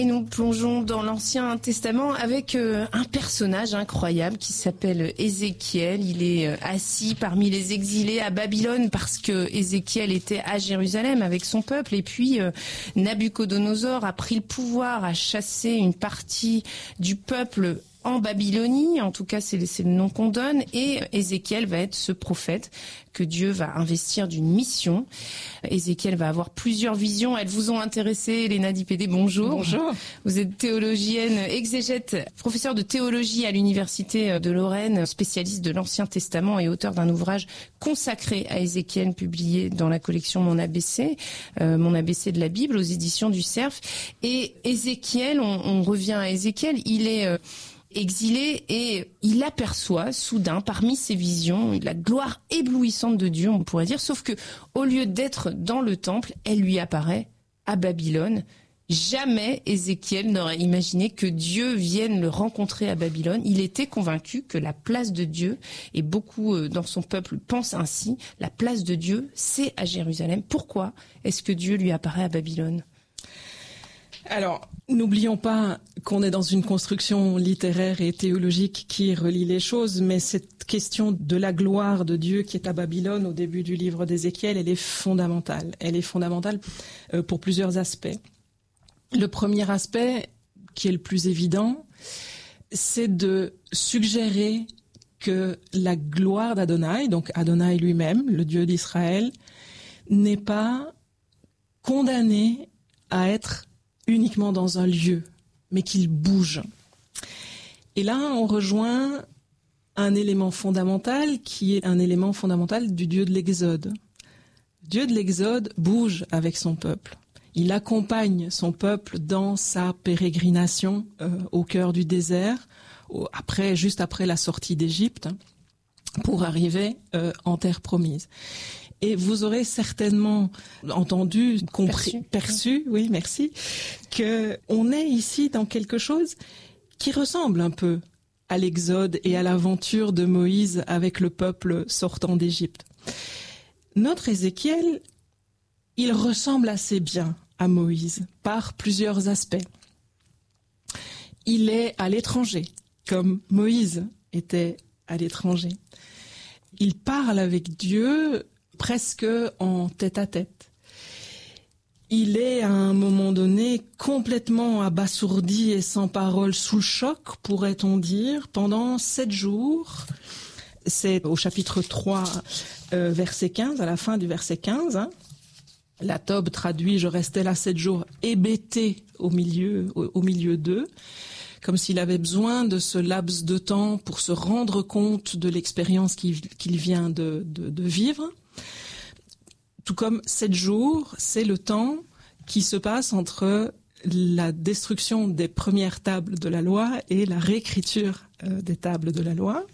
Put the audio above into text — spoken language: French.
Et nous plongeons dans l'Ancien Testament avec un personnage incroyable qui s'appelle Ézéchiel. Il est assis parmi les exilés à Babylone parce que Ézéchiel était à Jérusalem avec son peuple. Et puis Nabuchodonosor a pris le pouvoir, a chassé une partie du peuple en Babylonie, en tout cas c'est le nom qu'on donne, et Ézéchiel va être ce prophète que Dieu va investir d'une mission. Ézéchiel va avoir plusieurs visions. Elles vous ont intéressé, Léna Di-Pédé, bonjour. Bonjour. Vous êtes théologienne, exégète, professeure de théologie à l'Université de Lorraine, spécialiste de l'Ancien Testament et auteur d'un ouvrage consacré à Ézéchiel, publié dans la collection Mon ABC de la Bible, aux éditions du Cerf. Et Ézéchiel, on revient à Ézéchiel, il est exilé et il aperçoit soudain parmi ses visions la gloire éblouissante de Dieu, on pourrait dire, sauf que au lieu d'être dans le temple, elle lui apparaît à Babylone. Jamais Ézéchiel n'aurait imaginé que Dieu vienne le rencontrer à Babylone. Il était convaincu que la place de Dieu, et beaucoup dans son peuple pensent ainsi, la place de Dieu, c'est à Jérusalem. Pourquoi est-ce que Dieu lui apparaît à Babylone ? Alors, n'oublions pas qu'on est dans une construction littéraire et théologique qui relie les choses, mais cette question de la gloire de Dieu qui est à Babylone au début du livre d'Ézéchiel, elle est fondamentale. Elle est fondamentale pour plusieurs aspects. Le premier aspect, qui est le plus évident, c'est de suggérer que la gloire d'Adonai, donc Adonai lui-même, le Dieu d'Israël, n'est pas condamné à être uniquement dans un lieu, mais qu'il bouge. Et là, on rejoint un élément fondamental qui est un élément fondamental du Dieu de l'Exode. Le Dieu de l'Exode bouge avec son peuple. Il accompagne son peuple dans sa pérégrination au cœur du désert, juste après la sortie d'Égypte, pour arriver en terre promise. Et vous aurez certainement entendu, perçu, oui, merci, que on est ici dans quelque chose qui ressemble un peu à l'Exode et à l'aventure de Moïse avec le peuple sortant d'Égypte. Notre Ézéchiel, il ressemble assez bien à Moïse par plusieurs aspects. Il est à l'étranger, comme Moïse était à l'étranger. Il parle avec Dieu presque en tête-à-tête. Il est à un moment donné complètement abasourdi et sans parole, sous le choc, pourrait-on dire, pendant 7 jours. C'est au chapitre 3, verset 15, à la fin du verset 15. La Tob traduit « Je restais là 7 jours hébété au milieu d'eux », comme s'il avait besoin de ce laps de temps pour se rendre compte de l'expérience qu'il vient de vivre. Tout comme 7 jours, c'est le temps qui se passe entre la destruction des premières tables de la loi et la réécriture des tables de la loi.